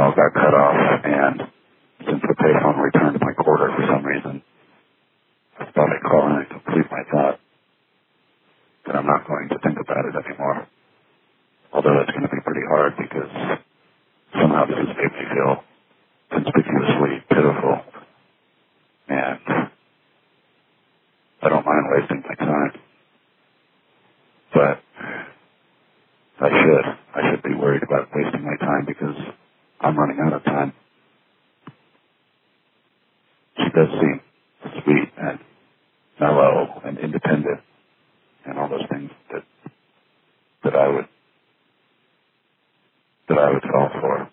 signal got cut off, and since the payphone returned to my quarter for some reason, I thought I'd call in and complete my thought that I'm not going to think about it anymore. Although it's going to be pretty hard because somehow this has made me feel conspicuously pitiful. And I don't mind wasting my time. But I should be worried about wasting my time because I'm running out of time. She does seem